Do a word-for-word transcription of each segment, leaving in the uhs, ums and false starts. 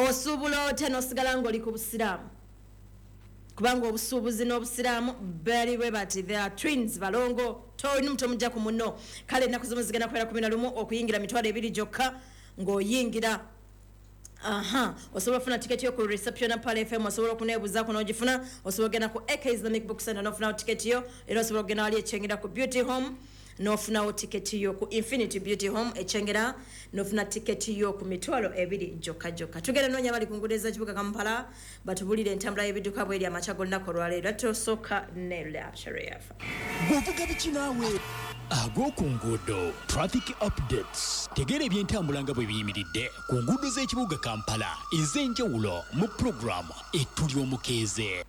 Osubulo teno sigala ngoli ku busiramu. Kubanga obusubuzi n'obusiramu bali bwe bati they are twins balongo to nimto mujja ku muno kale naku zimu zigenda kwera kumi na lumu okuyingira mitwalo ebiri jokka ng'oyingira. Aha, osobola funa ticket yo ku reception pale F M, osobola kunebuza kuno ogifuna, osobola gena ku A K Islamic Book Center no funa ticket yo, era osobola gena ali echengera ku Beauty Home no funa ticket yo ku Infinity Beauty Home echengera no funa ticket yo ku mitwalo ebiri joka joka. Tugere nonya bali kungudeza kibuga Kampala batubulire entambula y'ebiduka bweri amachago nako lwale lwato soka ne lapsharefa. Bovuga bikinawe ago kungudo traffic updates tegere byentambula nga bwe biyimiridde ku ngudo z'ekibuga Kampala ez'enjawulo mu program etuli omukeze.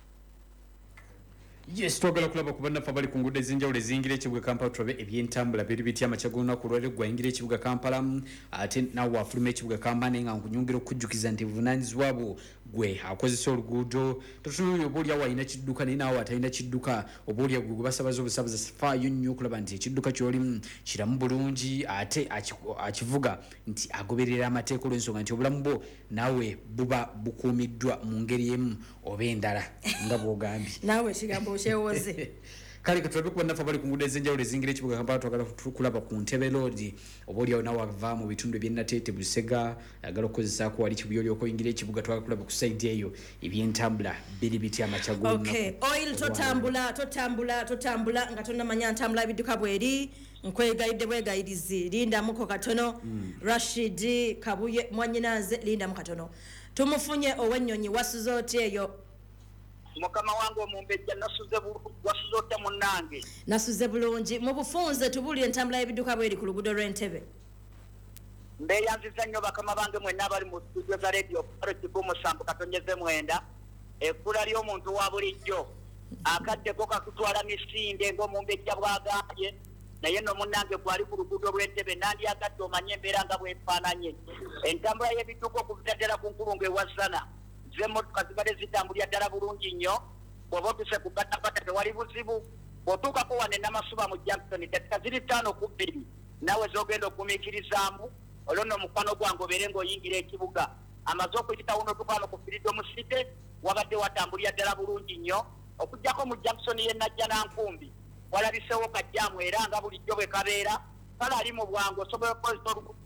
Yes, twagala kulaba kubana fa bali ku ngudo ez'enjawulo ezingira ekibuga Kampala turabe ebyentambula biri biti amachago nako lwale gwayingira ekibuga Kampala ate nawo afuluma ekibuga Kampala nga nkunyongera okujjukiza nti buvunaanyizibwa bwo gwe akozesa oluguudo totunuulira oba olyawo alina kidduka naye naawe atalina kidduka oba olya gwe basabaza obusabaza faayo nnyo okulaba nti ekidduka ky'olimu kiramu bulungi ate akivuga nti agoberera amateeka olw'ensonga nti obulamu bwo naawe buba bukuumiddwa mu ngeri emu oba endala nga bw'ogambye naawe ekigambo okyewoze. Kale katulabe kuba nafa bali ku ngudo ez'enjawulo ezingira ekibuga Kampala twagala kulaba ku Ntebe Road oba olyawo nawe ava mu bitundu by'Ennatete Busega agala okukozesaako wali kibuga okuyingira ekibuga twagala kulaba ku side eyo ebyentambula biri biti amachago. Okay, oil totambula totambula totambula nga tonnamanya ntambula ebidduka bweri nkwegayidde bwegayirizi linda muko katono mm. Rashid Kabuye mwanyinaze linda mukatono tumufunye ow'ennyonyi wasuzote eyo mukama wangu omumbejja nasuze wasuzote munange nasuze bulungi mu bufunze tubulire entambula y'ebiduka bweri ku luguudo lw'Entebbe. Mbeyanziza nnyo bakama bange mwenna abali mu studio za radio Parodigo musanvu katonyeze mwenda ekkula ly'omuntu wa bulijjo akaddeko kakutwala misinde ng'omumbejja bwagambye naye no munnange gwali ku luguudo lw'Entebbe nandyagadde omanye embeera nga bwefaananye entambula y'ebiduka okuva ddala ku nkulungu ewasana z'emmotoka zibadde zitambulira ddala bulungi nnyo bw'oba otuse ku katapata tewali buzibu bw'otuukako wane n'amasuba mu Jackson dakika ziri ttaano ku bbiri naawe z'ogenda okumiikirizaamu olwo nno mukwano gwange obeere ng'oyingira ekibuga amaze okuyitawo n'otukwano ku Freedom City wabadde watambulira ddala bulungi nnyo okuggyako mu Jackson ye Najja Nankumbi walabiseewo kajjaamu era nga bulijjo bwe kabeera kale ali mu bwangu osobola okukozesa oluguudo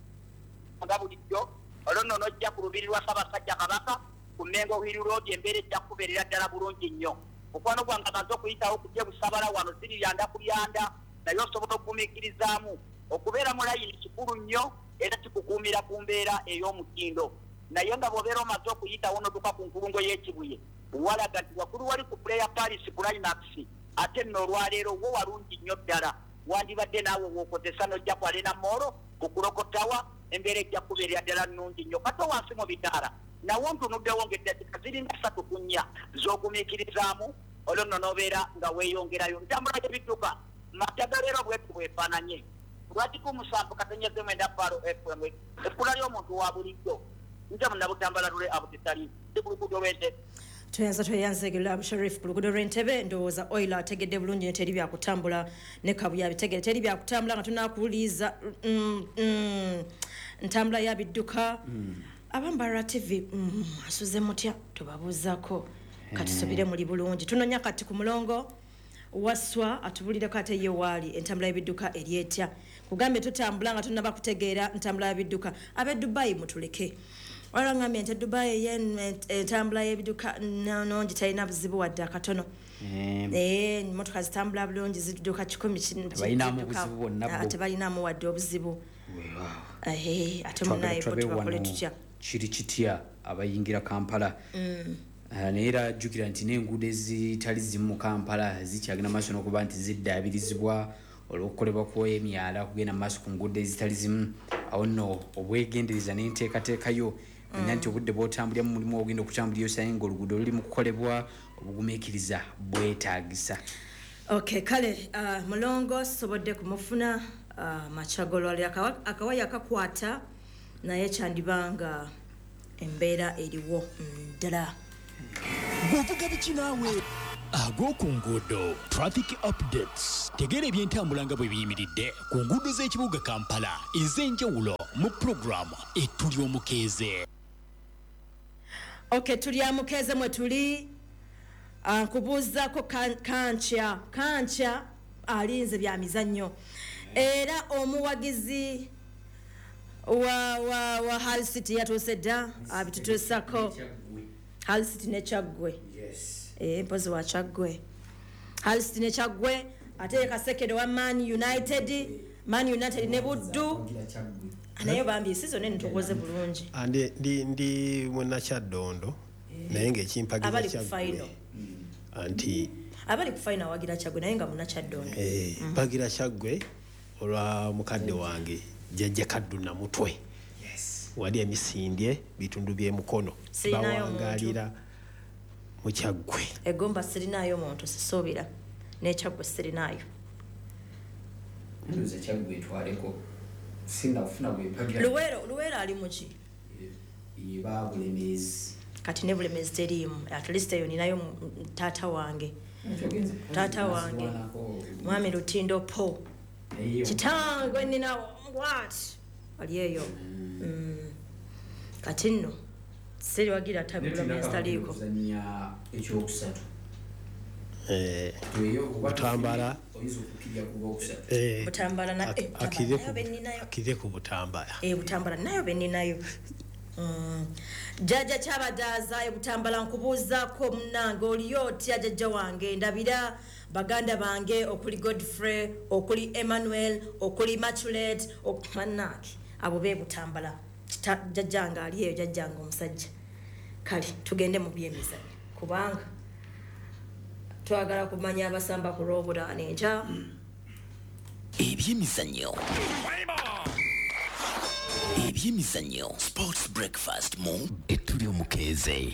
nga bulijjo olwo nno n'ojja ku lubiri lwa Ssaabasajja Kabaka ku Mengo Hill Road embeera ejja kubeerera ddala bulungi nnyo mukwano gwange amaze okuyitawo okujja busabala wano siri lyanda ku lyanda naye osobola okumiikirizaamu okubeera mu layini kikulu nnyo era kikukuumira ku mbeera ey'omutindo naye nga bw'obeera omaze okuyitawo n'otuka ku nkulungo y'ekibuye walaga nti waggulu wali ku Prayer Paris Climax ate nno olwaleero wo walungi nnyo ddala wandibadde naawe w'okozesa n'ojja ku Arena Mall okulokotawa embeera ejja kubeerera ddala nnungi nnyo kato wansi mu bitaala nawo ntunuddewo ng'eddakika ziringa ssatu ku nnya z'ogumiikirizaamu olwo nno n'obeera nga weeyongerayo ntambula y'ebidduka matagaleero bwetu bwefaananye lwaki ku musanvu katonyeze mwenda Faro F M ekkula ly'omuntu wa bulijjo nja munnabutambala lule abutitali ku luguudo lw'Entebbe. Tuyanza tuyanzegera Abusharif ku luguudo lw'Entebbe ndowooza oil ategedde bulungi ne teri byakutambula ne Kabuya bitegere teri byakutambula nga tunakuwuliza mm, mm, ntambula ya bidduka mm. Abambara T V mm, asuze mutya tubabuuzako katusubire muli bulungi tunonya kati ku mulongo waswa atubulire kate ye wali entambula y'ebidduka eryetya kugambe tutambula nga tunaba kutegeera ntambula y'ebidduka abe Dubai mutuleke wala ngambe ente Dubai yen entambula y'ebidduka nongi talina buzibu wadde akatono eh motoka zitambula bulungi zidduka kikumi balinamu buzibu bonna ate balinamu wadde obuzibu eh ate munaye potubakole tutya kiri kitya abayingira Kampala mm. Uh, neera jukira nti n'enguudo ezitali zimu mu Kampala zikyagenda maaso n'okuba nti ziddaabirizibwa olw'okukolebwa kw'emyala kugenda maaso ku nguudo ezitali zimu awo nno obwegendereza n'enteekateekayo manya nti obudde bw'otambulira mu mulimu ogenda okutambulira saye ng'oluguudo luli mu kukolebwa obugumiikiriza bwetaagisa. Okay, kale uh, mulongo sobodde kumufuna uh, machagolwale akawaya akakwata naye kyandibanga embeera eriwo ddala. Bovuga bikinawe ago ku ngudo traffic updates tegera ebyentambula nga bwe biyimiridde ku ngudo z'ekibuga Kampala ez'enjawulo mu program etuli omukeze. Okay, tuli amukeze mwe tuli nkubuuza ko kancha kancha alinze bya mizannyo era omuwagizi wa wa wa Hull City yatusedda abitutusako Hull City ne Kyaggwe yes eh mpozi wa Kyaggwe Hull City ne Kyaggwe ate kasekedo wa Man United Man United ne Buddu anayo bambi sizo nene tukoze bulungi andi ndi ndi muna Kyaddondo naye ng'ekimpagiza Kyaggwe anti abali ku final wagira Kyaggwe naye nga muna Kyaddondo eh mpagira Kyaggwe olwa mukadde wange jjajja Kadduna Mutwe yes wali emisindye bitundu bye mukono bawangalira mu Kyaggwe egomba sirinayo muntu sisobira ne Kyaggwe sirinayo nduze Kyaggwe twaleko sinda kufuna bwe mpagira Luwero Luwero ali muki iba Bulemezi kati ne Bulemezi terimu at least eyo ninayo tata wange tata wange mwami Lutindo Po kitango nina what aliyeyo mm. kati nno seri wagira tabula mestaliko zanya ekyokusatu eh Butambala oyizo kukija kuba okusatu eh Butambala na eh akire ku akire ku Butambala eh Butambala nayo beninayo mm. Jaja Kyabadaza e Butambala nkubuuzako munange oliyoti ajajja wange ndabira baganda bange okuli Godfrey okuli Emmanuel okuli Immaculate okumanaki abo be Butambala jajjanga aliyeyo jajjanga omusajja kali tugende mu byemizannyo kubanga twagala kumanya abasamba ku Lwobutaano enkya ebyemizannyo ebyemizannyo sports breakfast mu etuli omukeze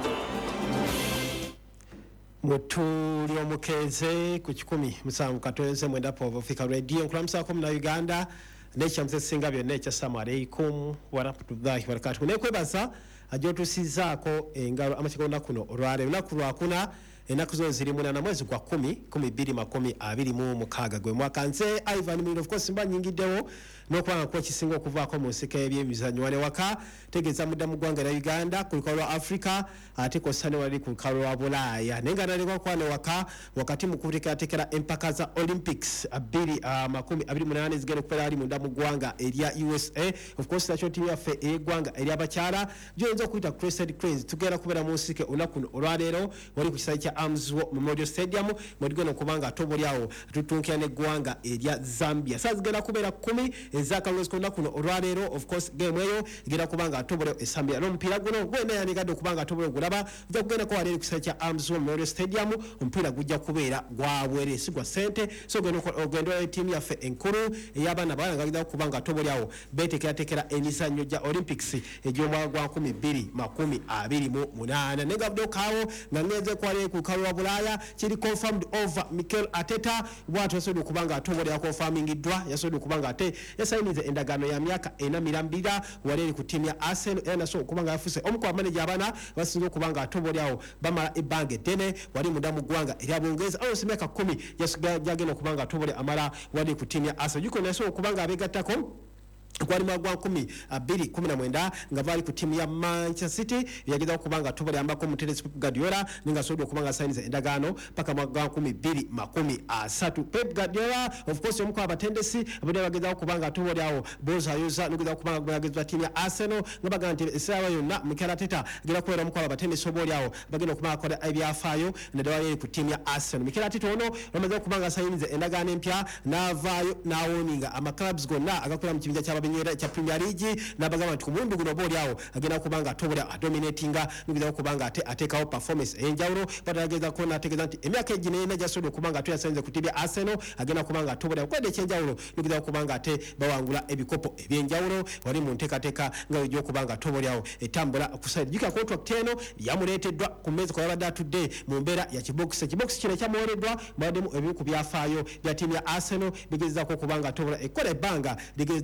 mutuli omukeze ku kikumi musanvu katwenze mwenda Pova Africa Radio nkulamusako muna Uganda n'ekyamuze singa byonna ekyassaamu aleikum warahmatullahi wabarakatuh nekwebaza ajotusizaako engalo amakigonda kuno olwaleero lunaku lwakuna ennaku zo ziri munana mwezi gwa kumi kumi bbiri makumi abiri mu mukaaga gwe mwaka nze Ivan Mwiro of course mba nyingiddewo n'okubanga kuba kisinga okuvaako mu nsika y'ebyemizannyo wane waka tegeeza mudda mu ggwanga lya Uganda ku lukalu lwa Africa ate kossa ne wali ku lukalu lwa Bulaaya naye nga nalekwa kuba ne waka wakati mu kuteekerateekera empaka za Olympics abiri makumi abiri munaana ezigenda okubeera ali munda mu ggwanga erya U S A of course nakyo ttiimu yaffe ey'eggwanga ery'abakyala gyoyinza okuyita Crested Cranes tugenda kubeera mu nsike olunaku luno olwaleero wali ku kisayi kya Armswo Memorial Stadium mwedigenda okubanga atobolyawo tutunkira n'eggwanga erya Zambia saa zigenda kubeera kumi ezakalwezi kolunaku luno olwaleero of course game eyo igenda kubanga atobolyawo esambira n'omupiira guno gwena yandigadde okubanga atobolyawo gulaba ojja kugendako waleero ku kisayi kya Armswo Memorial Stadium omupiira gujja kubeera gwa bwere si gwa ssente so ogenda ettiimu yaffe enkulu ey'abaana bawalangaliza okubanga atobolyawo beeteekerateekera emizannyo gya Olympics egy'omwaka gwa nkumi bbiri makumi abiri mu munaana naye nga buddokaawo nga ngenze kwaleero ku lukalu lwa Bulaaya kiri confirmed over Mikel Arteta bw'atyo yasobodde okubanga atobolera confirmingiddwa yasobodde okubanga ate yasayinize endagaano ya myaka ena mirambira waleeri ku ttiimu ya Arsenal era nasobola okubanga yafuse omu ku bamaneja abaana basinze okubanga atobolyawo bamala ebbanga eddene wali munda mu ggwanga erya Bungereza almost emyaka kkumi gyagenda okubanga atobolya amala wali ku ttiimu ya Arsenal gikono yasobola okubanga abeegattako kwali mwaka gwa nkumi bbiri kumi na mwenda nga bali ku ttiimu ya Manchester City yageza okubanga atobolyambako muteresi Pep Guardiola ninga asobodde okubanga asayiniza endagaano paka mwaka gwa nkumi bbiri makumi asatu Pep Guardiola of course omu ku abatendesi abadde bageza okubanga atobolyawo bozayoza nogeza okubanga bagezwa ttiimu ya Arsenal nga bagamba nti essaawa yonna Mikel Arteta agenda kubeera omu ku abatendesi oboolyawo bagenda okubanga akola ebyafaayo naddala wali ku ttiimu ya Arsenal Mikel Arteta ono bamaze okubanga asayiniza endagaano empya n'avaayo n'awooninga amaclubs gonna agakolera mu kibinja ky'aba cha Premier League nabagamba nti ku mulundi guno boolyawo agenda kubanga atobolya adominatinga nogeza okubanga ate ateekawo performance ey'enjawulo batageza kona ategeeza nti emyaka egino ena gyasobodde okubanga ate yasenze ku ttiimu ya Arsenal agenda kubanga atobolya kwedda ekyenjawulo nogeza okubanga ate bawangula ebikopo ebyenjawulo wali mu nteekateeka nga wejja okubanga atobolyawo etambula kusayidi jika contract eno yamuleeteddwa ku mmeezi kwa yabadde atudde mu mbeera ya kibokisi ekibokisi kino ekyamuweereddwa baddemu ebimu ku byafaayo bya ttiimu ya Arsenal bigezezaako okubanga atobola ekkola ebbanga ligezezaako okubanga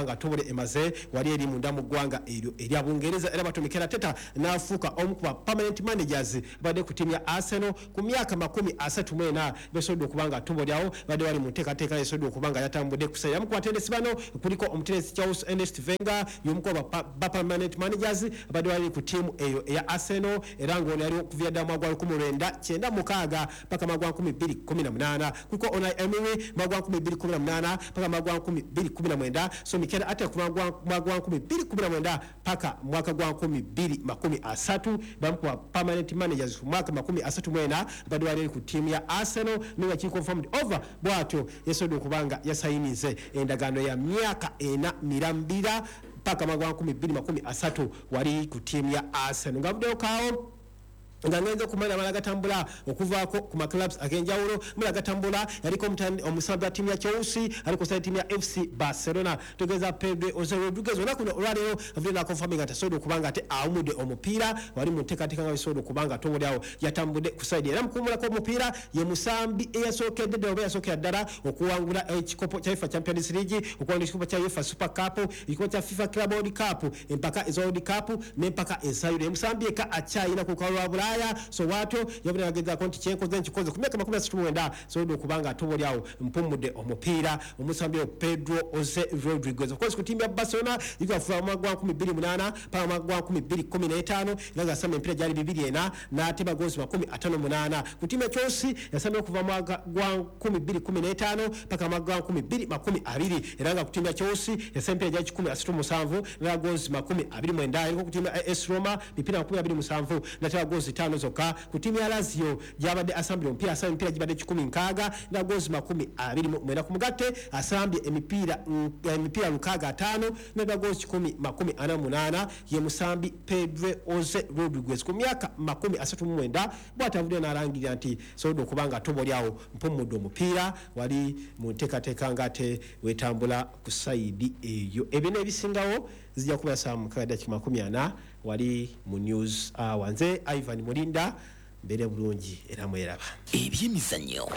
okubanga tobole emaze wali eri munda mu ggwanga eryo erya Bungereza era batumikera teta n'afuuka omu ku permanent managers badde ku tiimu ya Arsenal ku myaka makumi asatu mu ena besobodde okubanga tubolyawo badde wali mu nteekateeka esobodde okubanga yatambudde kusayira mu kubatendesi bano kuliko omutenesi Charles Ernest Wenger y'omu ku ba permanent managers badde wali ku tiimu eyo eya Arsenal era ng'ono yali okuviira ddala mwaka gwa lukumi lwenda kyenda mukaaga paka mwaka gwa nkumi bbiri kkumi na munaana kuliko Unai Emery mwaka gwa nkumi bbiri kkumi na munaana paka mwaka gwa nkumi bbiri kkumi na mwenda so Mikel Arteta ku mwaka gwa nkumi bbiri kkumi na mwenda paka mwaka gwa nkumi bbiri makumi asatu bamu ku permanent managers ku mwaka makumi asatu mu ena badde wali ku tiimu ya Arsenal niwe ki confirmed over bw'atyo yasobodde okubanga yasayinize endagaano ya myaka ena mirambira paka mwaka gwa nkumi bbiri makumi asatu wali ku tiimu ya Arsenal nga buddeyo kaawo nga ngenze kumanya amala gatambula okuvaako ku maclubs ag'enjawulo mula gatambula yaliko omusambi wa tiimu ya Chelsea aliko sa tiimu ya F C Barcelona tugeza Pedro Jose Rodriguez olunaku luno olwaleero avudde n'akonfirming nga tasobodde okubanga ate awumudde omupiira wali mu nteekateeka nga bisobodde okubanga tobulyawo yatambudde ku saidi era mukuumulako omupiira ye musambi eyasookedde ddala oba yasookera ddala okuwangula ekikopo kya FIFA Champions League okuwangula ekikopo kya UEFA Super Cup ekikopo kya FIFA Club World Cup empaka eza World Cup n'empaka ensayiro emusambi eka akyayina ku lukalu lwa Bulaya so watyo yabula yageza konti kyenkoze nkikoze ku myaka makumi asatu mu mwenda sobodde okubanga atobolyawo mpumudde omupiira omusambi Pedro Jose Rodriguez of course ku tiimu ya Barcelona igafuula mu mwaka gwa nkumi bbiri munaana paka mu mwaka gwa nkumi bbiri kkumi n'etaano era ng'asamba emipiira gyali bibiri ena n'ateba gonzi makumi ataano munaana ku tiimu ya Chelsea yasambye okuva mu mwaka gwa nkumi bbiri kkumi n'etaano paka mu mwaka gwa nkumi bbiri makumi abiri era nga ku tiimu ya Chelsea yasamba emipiira gyali kikumi asatu musanvu n'era gonzi makumi abiri mwenda eriko ku tiimu ya A S Roma mipiira makumi abiri musanvu n'ateba gonzi ttaano zokka ku tiimu ya Lazio gyabadde asambye omupiira asambye emipiira gibadde kikumi nkaaga n'era gonzi makumi abiri mwenda ku mugatte asambye emipiira emipiira lukaaga ataano n'era gonzi kikumi makumi ana munaana ye musambi Pedro Jose Rodriguez ku myaka makumi asatu mu mwenda bw'atavudde n'alangirira nti sobodde okubanga tobolyawo mpumudde omupiira wali mu nteekateeka ng'ate wetambula ku sayidi eyo ebyo n'ebisingawo zijja kuba saa mukaaga dakika makumi ana wali mu news hour nze Ivan Mulinda mbere bulungi era mweraba ebyemizannyo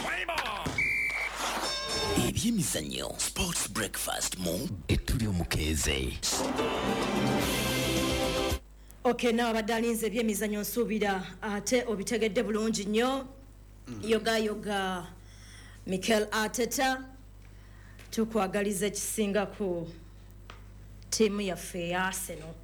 ebyemizannyo sports breakfast mu etuli omukeeze okay nawe abadde alinze ebyemizannyo nsuubira ate obitegedde bulungi nnyo yoga yoga Mikel Arteta tukwagaliza ekisinga ku tiimu yaffe ya Arsenal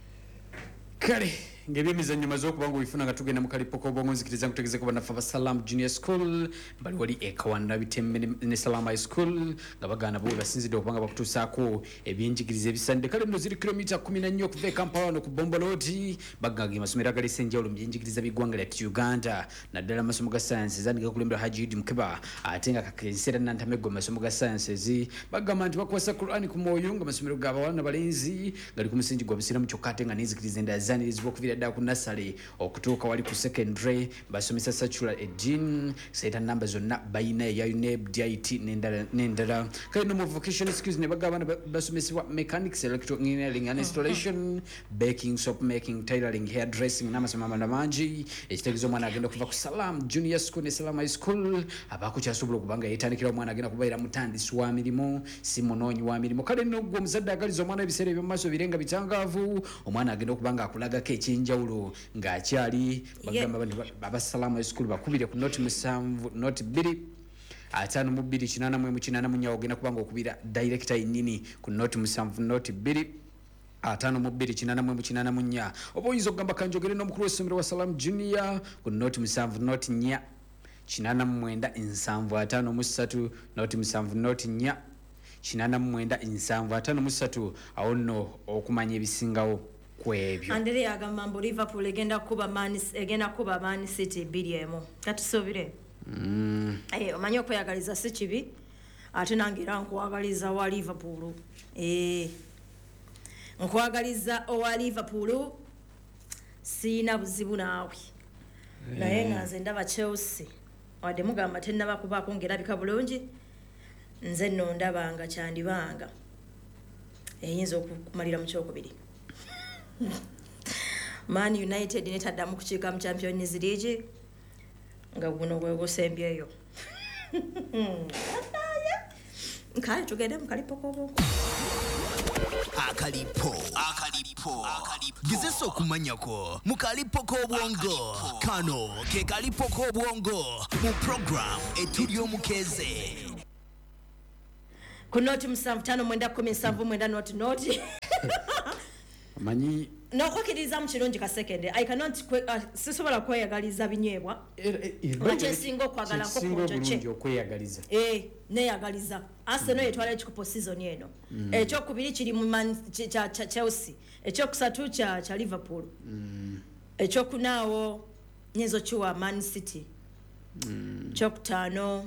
kale ng'ebyemizannyo maze okuba nga obifuna nga tugenda mu kalippoko obwongo nzikiriza nkutegeze kuba naffe aba Salam Junior School bali wali ekawanda bitemme ne Salam High School nga bagaana bo basinzidde okuba nga bakutuusaako ebyenjigiriza ebisande kale nno ziri kilomita kumi na nnya okuva e Kampala wano ku Bombo Road baganga amasomero agalesa enjawulo mu byenjigiriza by'eggwanga lya Uganda naddala amasomo ga sciences andika kulembera Haji Idi Mukeba ate nga kakenseera Nantamego amasomo ga sciences bagamba nti bakwasa Qur'ani ku mwoyo nga amasomero g'abawala n'abalenzi gali ku musingi gwa busiramu kyokka ate nga n'enzikiriza endala zaanirizibwa okuviira ddala ku nasale okutuuka wali ku secondary basomesa secular edin seeta namba zonna bayina eya U N E B D I T n'endala kale no mu vocational skills ne bagaba abaana basomesebwa mechanics electrical engineering and installation baking soap making tailoring hair dressing n'amasomo amalala mangi ekitegeeza omwana agenda okuva ku Salam Junior School ne Salam High School abaako kyasobola okubanga yeetandikira omwana agenda kubeera mutandisi wa mirimu si munoonyi wa mirimu kale nno gwe omuzadde agaliza omwana ebiseera eby'omu maaso birenga bitangaavu omwana agenda okubanga akulagako ekyenjawulo ng'akyali bagamba aba Salam High School bakubire ku noti musanvu noti bbiri ataano mu bbiri kinaana mu emu kinaana mu nnya ogenda kubanga okubira director yennyini ku noti musanvu noti bbiri ataano mu bbiri kinaana mu emu kinaana mu nnya oba oyinza okugamba kanjogere n'omukulu w'essomero wa Salam Junior ku noti musanvu noti nnya kinaana mu mwenda nsanvu ataano mu ssatu noti musanvu noti nnya kinaana mu mwenda nsanvu ataano mu ssatu awo nno okumanya ebisingawo kwebyo Andre agamba mbu Liverpool egenda kuba Man egenda kuba Man City bbiri emu katusobire mm. eh omanyi okweyagaliza si kibi ate nange era nkwagaliza wa Liverpool eh nkwagaliza owa Liverpool sina buzibu naawe naye nga nze ndaba Chelsea wadde mugamba tennaba kubaako ngerabika bulungi nze nno ndabanga kyandibanga eyinza okumalira mu kyokubiri Man United netaddamu kukiika mu Champions League nga guno gwe gusembyeyo kale tugende mu kalipoko akalipo akalipo gezesa okumanyako mu kalipo k'obwongo kano ke kalipo k'obwongo mu program etuli omukeze ku noti musanvu tano mwenda kumi nsanvu mwenda noti noti manyi nokwakiriza mu kirungi ka second I cannot uh, sisobola kweyagaliza binywebwa ekyesinga okwagala nko okweyagaliza eh neyagaliza Arsenal yetwala ekikopo season eno ekyokubiri kiri mu cha Chelsea ekyokusatu kya cha Liverpool ekyokunaawo nyezo kiwa Man City kyokutano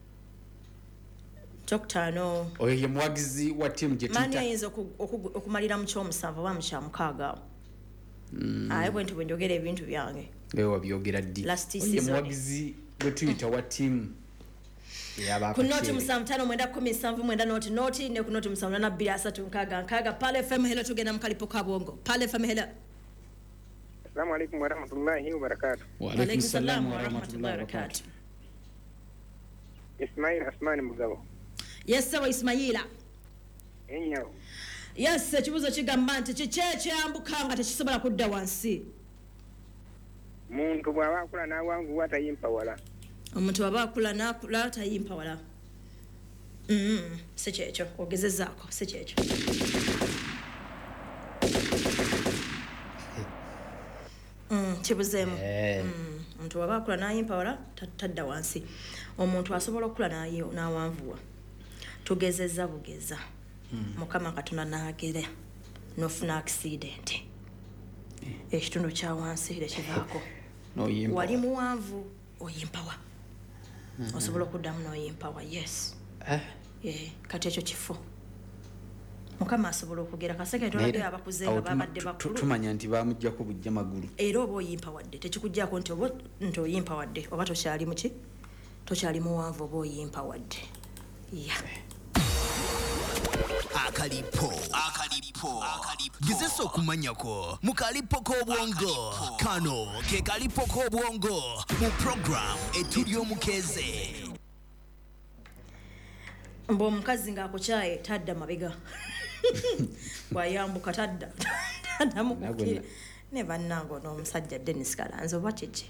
kyokutano oyo ye muwagizi wa timu gye mani ayinza okumalira mu kyomusanvu oba mu kyamukaaga aye bwe nti njogera ebintu byange ewe wabyogera ddi ye muwagizi gwe tuyita wa timu ku noti musanvu tano mwenda kumi nsanvu mwenda noti noti ne ku noti musanvu na bbiri asatu nkaaga nkaaga Pale F M hello tugenda mu kalipo ka bwongo Pale F M hello. Assalamu alaikum warahmatullahi wabarakatuh. Wa alaikum salaam warahmatullahi wabarakatuh. Ismail Asmani Mugabo. Yes sir Ismaila. Enyawo. Yes ekibuzo kigamba nti kikyekye ambukanga tekisobola kudda wansi. Muntu bw'aba akula n'awanguwa tayimpa wala. Omuntu bw'aba akula n'akula tayimpa wala. Mm, si kyekyo ogezezaako si kyekyo. Mm, kibuzeemu. Mm, omuntu bw'aba akula n'ayimpa wala tadda wansi. Omuntu asobola okula n'awanvuwa. Tugezeza bugeza. Mukama Katonda n'agera n'ofuna accident. Ekitundu kya wansi lekivaako. Wali muwanvu oyimpawa. Osobola okuddamu n'oyimpawa yes. Eh, kati ekyo kifo. Mukama asobola okugera kaseke tolade abakuze nga babadde bakulu. Tumanya nti bamujjako bujja magulu. Era oba oyimpawadde tekikujjako nti oba nti oyimpawadde oba tokyali muki? Tokyali muwanvu oba oyimpawadde. Yeah. akalipo akalipo gezesa okumanyako mu kalipo k'obwongo kano ke kalipo k'obwongo mu program etuli omukeze mbo omukazi ng'akukyaye tadda mabega bwayambuka tadda tadda mukukira ne bannange n'omusajja Dennis Kalanzo oba kiki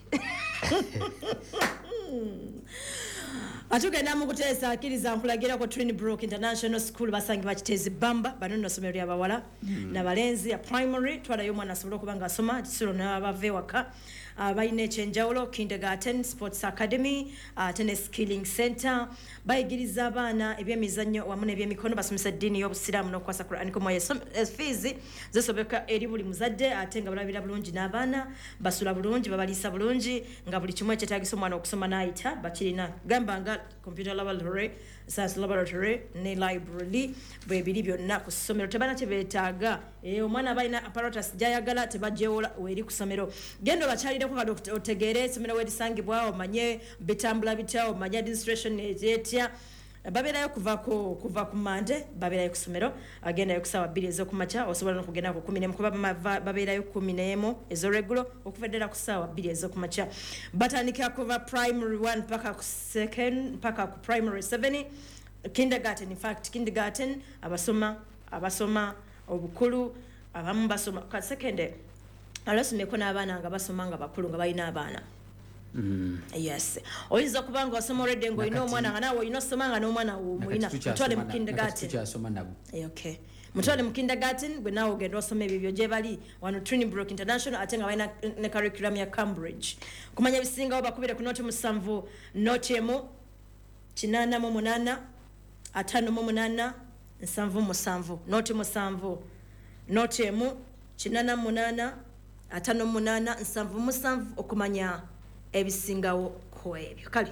atugenda mu kuteesa akkiriza nkulagira ku Trini Brook International School basangi bakitezi bamba bano nno somero lya bawala na balenzi ya primary twalayo mwana asobola okuba nga asoma kisiro n'abava waka abayina ekyenjawulo kindergarten sports academy ate ne skilling center bayigiriza abaana ebyemizannyo wamu n'ebyemikono basomesa eddiini y'obusiraamu n'okukwasa Qur'an komoye fees zisobeka eri buli muzadde ate nga balabira bulungi n'abaana basula bulungi babaliisa bulungi nga buli kimu ekyetaagisa omwana okusoma n'ayita bakirina gamba nga computer laboratory science laboratory ne library bwebiri byonna ku ssomero tebana kyebeetaaga omwana balina apparatus gyayagala tebajjewola weri ku ssomero gendo bakyalireko kado otegeere essomero werisangibwa omanye bitambula bitya omanye administration ejetya babeerayo kuva ku kuva ku mande babeerayo ku ssomero agendayo ku ssaawa bbiri ez'okumakya osobola n'okugenda ku kumi n'emu kuba babeerayo kumi n'emu ez'oregulo okuva ddala ku ssaawa bbiri ez'okumakya batandikira kuva primary one paka ku second paka ku primary seven kindergarten in fact kindergarten abasoma abasoma obukulu abamu basoma ka second alasomeko n'abaana nga basoma nga bakulu nga balina abaana. Mm. Yes. Oyinza kubanga osoma already ngo ino omwana nga nawe ino soma nga n'omwana omuyina mutwale mu kindergarten. Tukyasoma nabo. Okay. Mutwale mu kindergarten gwe nawe ogenda osoma ebyo gye bali wano Trini Brook International ate nga balina ne curriculum ya Cambridge. Kumanya ebisingawo bakubire ku noti musanvu noti emu kinaana mu munaana ataano mu munaana nsanvu musanvu noti musanvu noti emu kinaana mu munaana ataano mu munaana nsanvu musanvu okumanya ebisingawo ku ebyo kale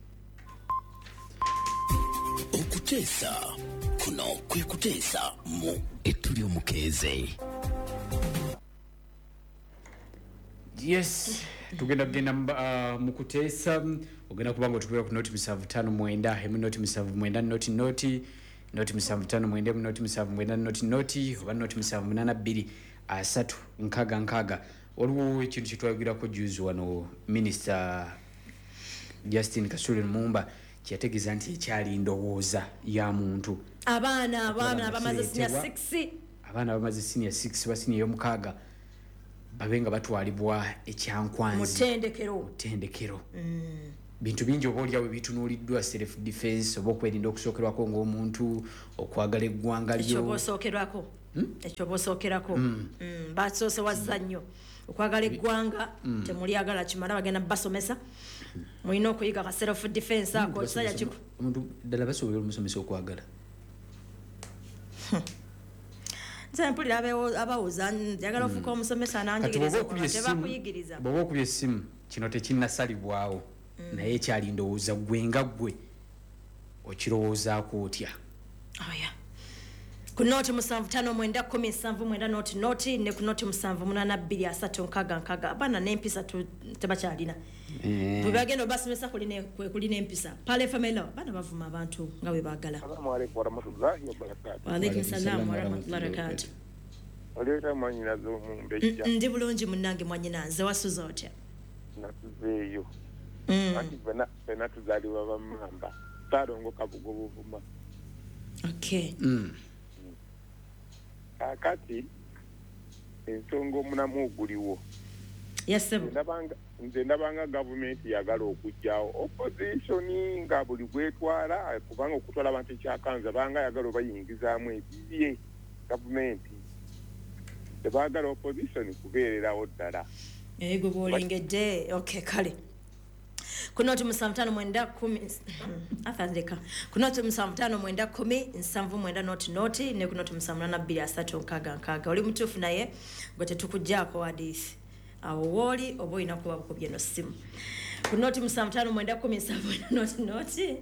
okuteesa kuno kwe kuteesa mu etuli omukeze. Yes tugenda kugenda uh, mu kuteesa ogenda kubanga otukubira ku noti misanvu ttaano mwenda emu noti misanvu mwenda noti noti noti misanvu ttaano mwenda emu noti misanvu mwenda noti noti oba noti misanvu munaana bbiri asatu nkaaga nkaaga. Waliwo ekintu kyetwayogirako juzi wano minisita Justin Kasule Lumumba kyategeeza nti ekyali ndowooza ya muntu abaana abaana abamaze senior six abaana bamaze senior six ba senior yomukaaga babenga batwalibwa ekyankwanzi mutendekero mutendekero mm. bintu bingi oba oliawo bitunuuliddwa self defense oba okwerinda okusookerwako ng'omuntu okwagala eggwanga lyo ekyo bosookerwako ekyo bosookerako basoose wazza nnyo okwagala eggwanga temulyagala kimala bagenda basomesa mulina okuyiga ka self defense ako kisaya kiku omuntu ddala basobola omusomesa okwagala nze mpulira abawuza njagala ofuuka omusomesa nanjigiriza tebakuyigiriza bw'oba okubya essimu kino tekinnasalibwawo naye ekyali ndowooza gwe nga ggwe okirowoozaako otya oya ku nooti musanvu tano mwenda kumi nsanvu mwenda nooti nooti ne ku nooti musanvu munaana bbiri asatu nkaaga nkaaga abaana n'empisa tebakyalina bwe bagenda obasomesa kulina empisa pale famelo baana bavuma abantu nga bwe baagala waalaikum salaamu warahmatullahi wabarakatu oleeta mwanyinaze omumbejja ndi bulungi munnange mwanyinaze wasuza otya natuzeeyo anti fena tuzaalibwa bamamba taalongoka bugo buvuma okay kakati ensonga omunamu oguliwo yasebo nze ndabanga gavumenti yagala okugjawo opposition nga buli gwetwala kubanga okutwala abantu ekyakanza banga yagala obayingizaamu ebibye gavumenti tebaagala opposition kubeererawo ddala ego bwolengedde okay kale kunoti musanvu tano mwenda kumi athandika kunoti musanvu tano mwenda kumi nsanvu mwenda noti noti ne kunoti musanvu nana bbiri asatu nkaaga nkaaga oli mutuufu naye gwe tetukugjaako hadithi awo wooli oba olina kuba bukubye no ssimu kunoti musanvu tano mwenda kumi nsanvu mwenda noti noti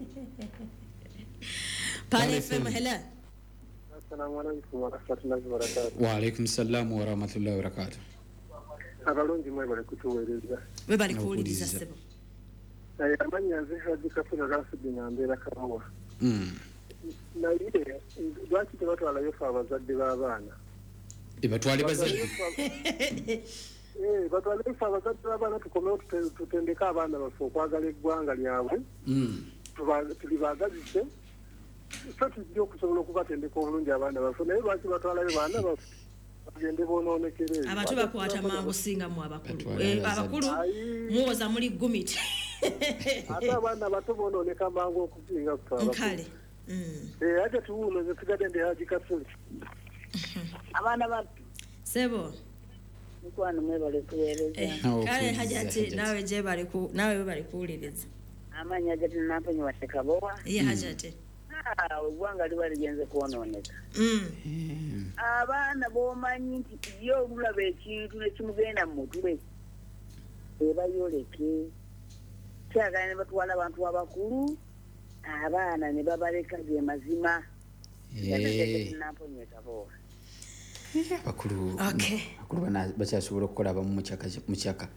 pale fm hela assalamu alaikum warahmatullahi wabarakatuh waalaikum salaamu warahmatullahi wabarakatuh abalungi mwe bali kutuweereza bwe bali kuwuliriza ssebo amanya nze haji kafuna gasidi nambeera kawawa naye lwaki tebatwalayo fe abazadde b'abaana batwale bazadde batwaleyo fe abazadde b'abaana tukomewo tutendeke abaana baffe okwagala eggwanga lyabwe tulibaagazise fe tujja okusobola okubatendeka obulungi abaana baffe naye lwaki batwalayo baana baffe bagende bonoonekere abantu bakwata mangu singa mu abakulu abakulu muwoza muli gumiti ate abaana bato bonooneka mangu okusinga nkale ate tuwuno ze tugadde ndi haji kasuli abaana batu sebo mukwano mwebale kuweereza kale hajati nawe je bali ku nawe bali kuwuliriza amanya gati nampanyi wate kabowa ye hajati eggwanga liba ligenze kwonooneka abaana b'omanyi nti ye olulaba ekintu nekimugenda mu mutwe ebayoleke kyagala ne batwala abantu abakulu abaana ne babaleka ge mazima nampanyi ekabowa bakulu okay bakulu bana bakyasobola okukola abamu mukyaka mukyaka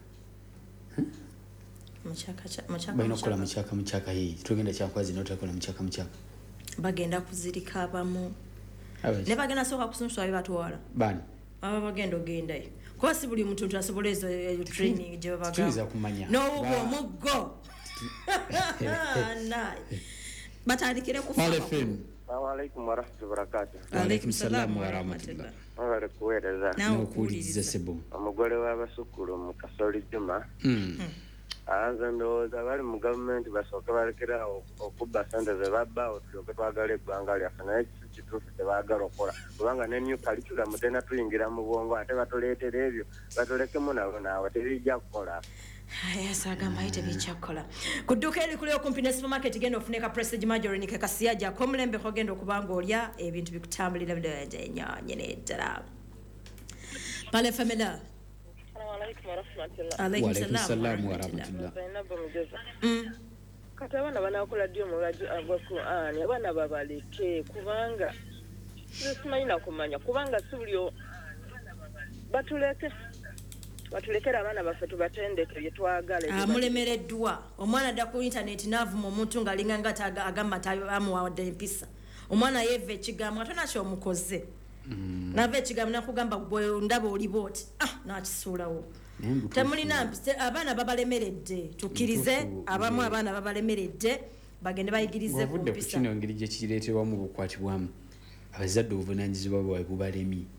mukyaka mukyaka balina okukola mukyaka mukyaka hii tugenda kyakwazi notakola mukyaka mukyaka bagenda kuzirika abamu Abaji. ne bagenda soka kusunsa abe batwala bani aba bagenda ogendayo kuba si buli muntu asobola ezo training gye tuyiza babagamba kumanya n'obugwo omuggo batandikire ku Pale fm Assalamualaikum warahmatullahi wabarakatuh. Alaikum salaam wa rahmatullah. Wale kuweereza. Nawe okuwuliriza sebo Omugole w'abasukulu mu Kasoli Juma. Mm. Anze ndowooza bali mu gavumenti basooke balekerawo okubba ssente ze babba otulyoke twagala eggwanga lyaffe naye kituufu tebaagala okukola kubanga ne new curriculum tena tuyingira mu bwongo ate batuleetera ebyo batulekemu nabo naawe tebijja kukola. Aya sagamba ite bichakola. Kuduka eri kule okumpi ne supermarket genda ofuneka prestige major ni kekasiaja komulembe kogenda okubanga olya ebintu bikutambulira bidde nyanye nedala. Pale famila. Assalamualaikum warahmatullahi. Alaikum Waalaikum salaam salaam wa wa rahmatullah. rahmatullah. Mm. Kati abaana banakola dio mu radio agwa Qur'an abaana babaleke kubanga simanyi nakumanya kubanga subulyo batuleke batulekera abaana baffe tubatendeke bye twagala amulemereddwa omwana adda ku internet n'avuma omuntu ng'alinga nga agamba tamuwadde empisa omwana yeeva ekigambo ate nakyo omukoze nava ekigambo nakugamba gwe ndaba oli booti ah nakisuulawo temulina mpisa abaana babalemeredde tukkirize abamu abaana babalemeredde bagende bayigirize ku Wavudde ku mpisa kino engeri gye kireetebwamu obukwatibwamu abazadde obuvunaanyizibwa bwabwe bubalemi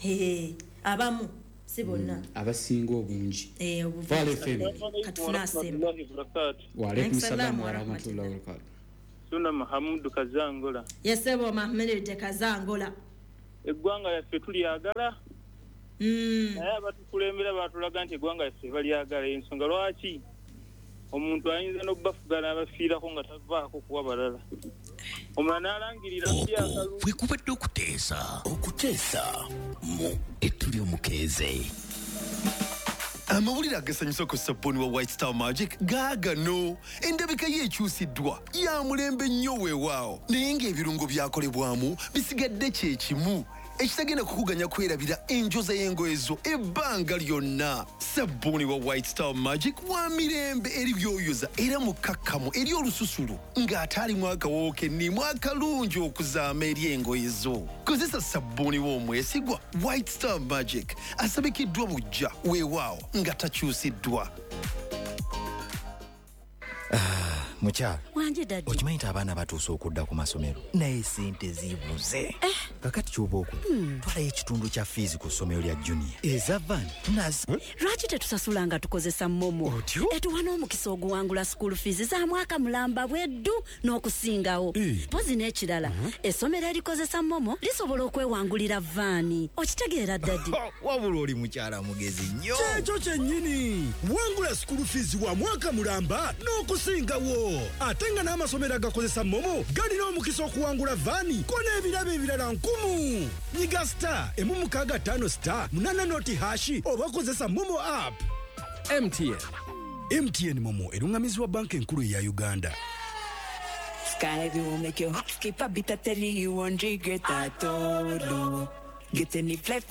He abamu si bonna. Abasinga obungi. Eh Vale F M. Katufuna sema. Wa alaikum salaam wa rahmatullahi wa barakatuh. Suna Mahamudu Kazangola. Yesebo Mahamudu de Kazangola. Eggwanga yaffe tulyagala. Mm. Naye abatukulembera batulaga nti eggwanga yaffe balyagala ensonga lwaki omuntu ayinza n'obbafugana abafiirako nga tavaako kuwa balala. Omulala n'alangirira byakalu. Bwe kubadde okuteesa okuteesa mu ettuli omukeeze. Amawulire agasanyusa ku sabbuuni wa White Star Magic gaagano. Endabika ye ekyusiddwa ya mulembe nnyo weewaawo naye ng'ebirungo byakolebwamu bisigadde kye kimu ekitagenda kukuganya kwerabira enjoza y'engoye zo ebbanga lyonna. Sabbuuni wa White Star Magic wa mirembe eri byoyoza era mukakkamu eri olususulu ng'ate alimu akawoowo kennimu akalungi okuzaama eri engoye zo. Kozesa sabbuuni w'omwesigwa White Star Magic asabikiddwa bujja weewaawo nga takyusiddwa. Mukyala wanje dadi okimanyi nti abaana batuuse okudda ku masomero naye sente zibuze eh. kakati ky'oba okwo hmm. twalayo ekitundu kya fiizi ku ssomero lya junior eza van tunazi hmm? lwaki tetusasula nga tukozesa momo etuwa n'omukisa oguwangula school fees za mwaka mulamba bweddu n'okusingawo eh. pozi n'ekirala uh -huh. essomero erikozesa momo lisobola okwewangulira vaani okitegeera dadi wabula oli mukyala mugezi nnyo kyekyo kyennyini wangula school fees wa mwaka mulamba n'okusingawo ate nga n'amasomero agakozesa momo galina omukisa okuwangula vaani ko n'ebirabo ebirala nkumu. Nyiga star emu mukaaga ttaano star munana noti hashi oba kozesa momo app. M T N M T N momo erungamizibwa banka enkulu eya Uganda. Sky will make your hop skip a bit of telly you won't regret at all. Get any flavor.